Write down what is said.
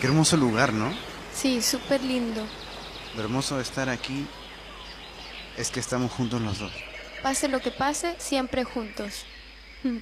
Qué hermoso lugar, ¿no? Sí, súper lindo. Lo hermoso de estar aquí es que estamos juntos los dos. Pase lo que pase, siempre juntos.